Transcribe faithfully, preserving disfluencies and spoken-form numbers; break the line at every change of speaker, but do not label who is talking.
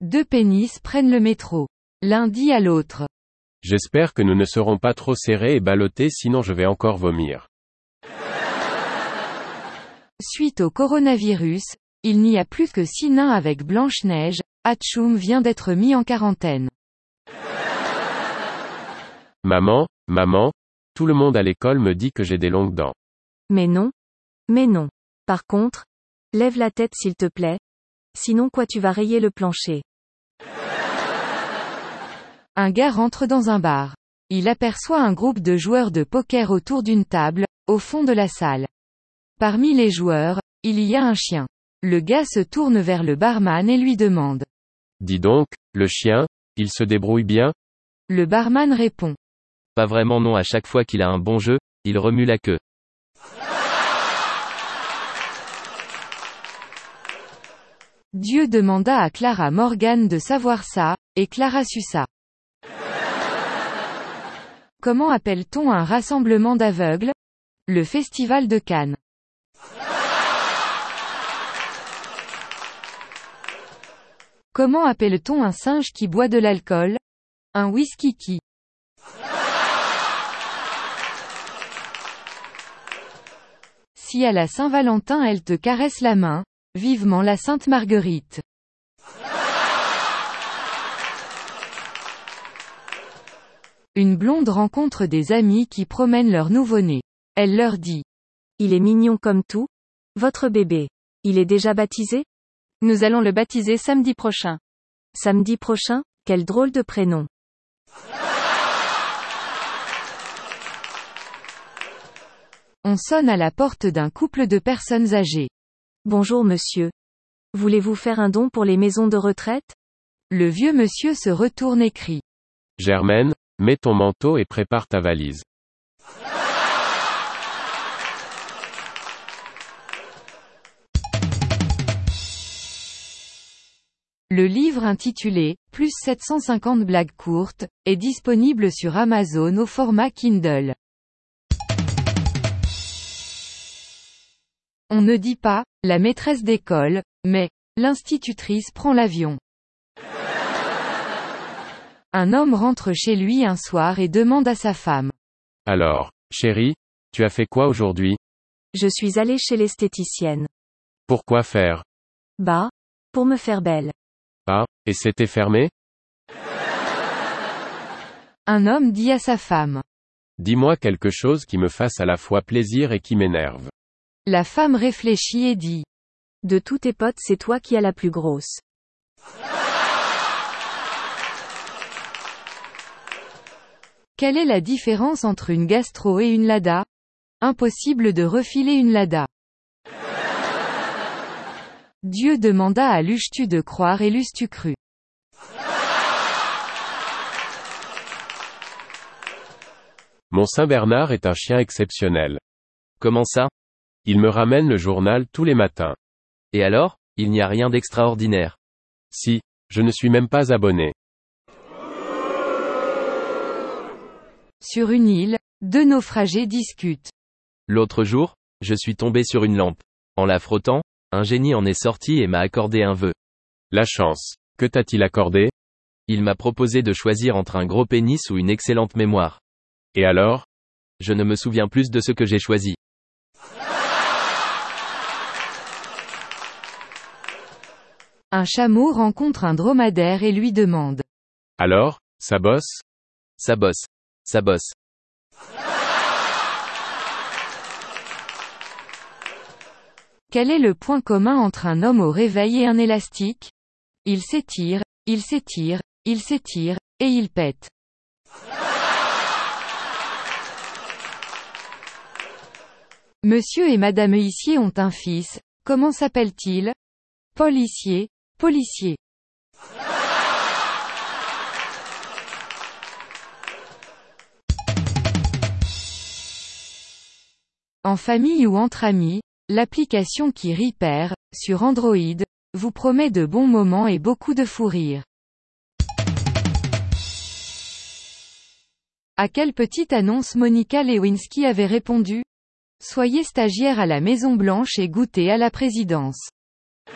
Deux pénis prennent le métro. L'un dit à l'autre.
J'espère que nous ne serons pas trop serrés et ballottés sinon je vais encore vomir.
Suite au coronavirus, il n'y a plus que six nains avec Blanche-Neige, Hatchoum vient d'être mis en quarantaine.
Maman, maman, tout le monde à l'école me dit que j'ai des longues dents.
Mais non. Mais non. Par contre, lève la tête s'il te plaît. Sinon quoi tu vas rayer le plancher.
Un gars rentre dans un bar. Il aperçoit un groupe de joueurs de poker autour d'une table, au fond de la salle. Parmi les joueurs, il y a un chien. Le gars se tourne vers le barman et lui demande.
Dis donc, le chien, il se débrouille bien?
Le barman répond.
Pas vraiment non, à chaque fois qu'il a un bon jeu, il remue la queue.
Dieu demanda à Clara Morgan de savoir ça, et Clara sut ça. Comment appelle-t-on un rassemblement d'aveugles? Le Festival de Cannes. Comment appelle-t-on un singe qui boit de l'alcool? Un whisky-qui. Si à la Saint-Valentin elle te caresse la main, vivement la Sainte Marguerite. Une blonde rencontre des amis qui promènent leur nouveau-né. Elle leur dit.
Il est mignon comme tout. Votre bébé. Il est déjà baptisé?
Nous allons le baptiser samedi prochain.
Samedi prochain? Quel drôle de prénom.
On sonne à la porte d'un couple de personnes âgées.
Bonjour monsieur. Voulez-vous faire un don pour les maisons de retraite?
Le vieux monsieur se retourne et crie.
Germaine, mets ton manteau et prépare ta valise.
Le livre intitulé « Plus sept cent cinquante blagues courtes » est disponible sur Amazon au format Kindle. On ne dit pas « la maîtresse d'école », mais « l'institutrice prend l'avion ». Un homme rentre chez lui un soir et demande à sa femme.
Alors, chérie, tu as fait quoi aujourd'hui?
Je suis allé chez l'esthéticienne.
Pourquoi faire?
Bah, pour me faire belle.
Ah, et c'était fermé?
Un homme dit à sa femme.
Dis-moi quelque chose qui me fasse à la fois plaisir et qui m'énerve.
La femme réfléchit et dit.
De tous tes potes c'est toi qui as la plus grosse.
Quelle est la différence entre une gastro et une lada? Impossible de refiler une lada. Dieu demanda à l'eusses-tu de croire et l'eusses-tu cru.
Mon Saint-Bernard est un chien exceptionnel.
Comment ça?
Il me ramène le journal tous les matins.
Et alors, il n'y a rien d'extraordinaire.
Si, je ne suis même pas abonné.
Sur une île, deux naufragés discutent.
L'autre jour, je suis tombé sur une lampe. En la frottant, un génie en est sorti et m'a accordé un vœu.
La chance. Que t'a-t-il accordé?
Il m'a proposé de choisir entre un gros pénis ou une excellente mémoire.
Et alors?
Je ne me souviens plus de ce que j'ai choisi.
Un chameau rencontre un dromadaire et lui demande.
Alors, ça bosse?
Ça bosse. Ça bosse.
Quel est le point commun entre un homme au réveil et un élastique? Il s'étire, il s'étire, il s'étire, et il pète. Monsieur et Madame Huissier ont un fils, comment s'appelle-t-il? Paul Hissier, policier. En famille ou entre amis, l'application qui Repair, sur Android, vous promet de bons moments et beaucoup de fou rire. À quelle petite annonce Monica Lewinsky avait répondu? Soyez stagiaire à la Maison Blanche et goûtez à la présidence.